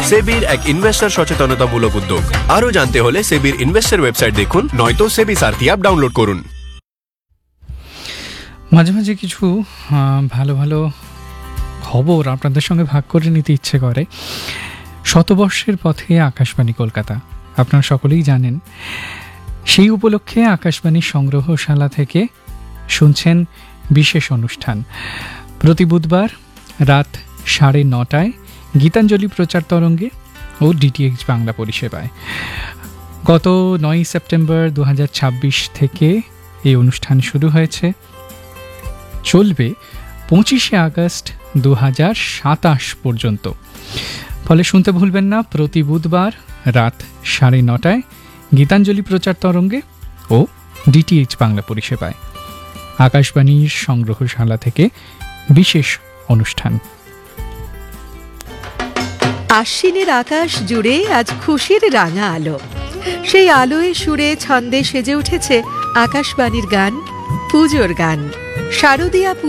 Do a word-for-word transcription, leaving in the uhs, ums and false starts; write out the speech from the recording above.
সেবির এক ইনভেস্টর সচেতনতামূলক উদ্যোগ। আরো জানতে হলে সেবির ইনভেস্টর ওয়েবসাইট দেখুন, নয়তো সেবি সারথি অ্যাপ ডাউনলোড করুন। মাঝে মাঝে কিছু ভালো ভালো খবর আপনাদের সঙ্গে ভাগ করে নিতে ইচ্ছে করে। শতবর্ষের পথে আকাশবাণী কলকাতা, আপনারা সকলেই জানেন। সেই উপলক্ষে আকাশবাণী সংগ্রহশালা থেকে শুনছেন বিশেষ অনুষ্ঠান। প্রতি বুধবার রাত সাড়ে নটায় গীতাঞ্জলি প্রচার তরঙ্গে ও ডিটিএইচ বাংলা পরিষেবায়। গত নয়ই সেপ্টেম্বর দু হাজার ছাব্বিশ থেকে এই অনুষ্ঠান শুরু হয়েছে, চলবে পঁচিশে আগস্ট দু হাজার সাতাশ পর্যন্ত। ফলে শুনতে ভুলবেন না প্রতি বুধবার রাত সাড়ে নটায় গীতাঞ্জলি প্রচার তরঙ্গে ও ডিটিএইচ বাংলা পরিষেবায় আকাশবাণীর সংগ্রহশালা থেকে বিশেষ অনুষ্ঠান। আশ্বিনের আকাশ জুড়ে আজ খুশির রাঙা আলো। সেই আলোয় সুরে ছন্দে সেজে উঠেছে আকাশবাণীর গান, পুজোর গান। শারদীয়া